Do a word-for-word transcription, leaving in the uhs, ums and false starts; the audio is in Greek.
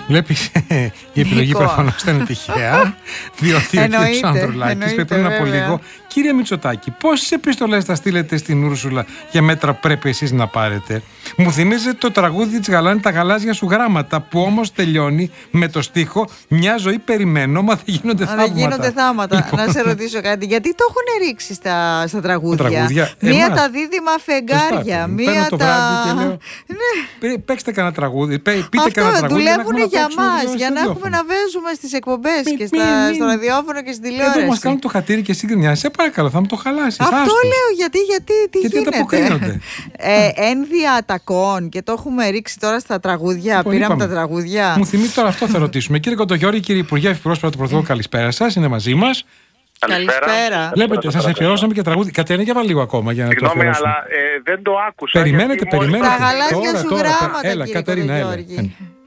Βλέπεις, η επιλογή προφανώς δεν είναι τυχαία. Διότι ο κ. Ανδρουλάκης είπε πριν από λίγο, κύριε Μητσοτάκη, πόσες επιστολές θα στείλετε στην Ούρσουλα για μέτρα πρέπει εσείς να πάρετε? Μου θυμίζει το τραγούδι της Γαλάνη τα γαλάζια σου γράμματα, που όμως τελειώνει με το στίχο «Μια ζωή περιμένω, μα δεν γίνονται θαύματα». Δεν γίνονται θαύματα. Λοιπόν. Να σε ρωτήσω κάτι, γιατί το έχουν ρίξει στα, στα τραγούδια? τραγούδια μία εμάς. Τα δίδυμα φεγγάρια, μία Παίρνω τα... το βράδυ και λέω, ναι. Παίξτε κανένα τραγούδι, πείτε κανένα τραγούδι. Δουλεύουν για μας, για να έχουμε να παίζουμε στις εκπομπές και στα, στο ραδιόφωνο και στην τηλεόραση. Εδώ μας κάνουν το χατήρι και σύγκρινιά. Σε παρακαλώ, θα μου το χαλάσεις. Αυτό άστος. λέω, γιατί, γιατί, τι γιατί γίνεται. ε, ένδια ατακών, και το έχουμε ρίξει τώρα στα τραγούδια. Λοιπόν, πήραμε είπαμε. τα τραγούδια. Μου θυμίζει τώρα αυτό, θα ρωτήσουμε. Κύριε Κοντογιώρη, κύριε Υπουργέ Ευπρόσωπα του Πρωθυπουργού, καλησπέρα σας. Είναι μαζί μας. Καλησπέρα. Βλέπετε, σας αφιερώσαμε και τραγούδι. Κατερίνα, για βάλει λίγο ακόμα για να Συγγνώμη, το αφιερώσουμε. αλλά ε, δεν το άκουσα. Περιμένετε, περιμένετε. Τα γαλάζια σου γράμματα, έλα, κύριε Κατερίνα, έλα.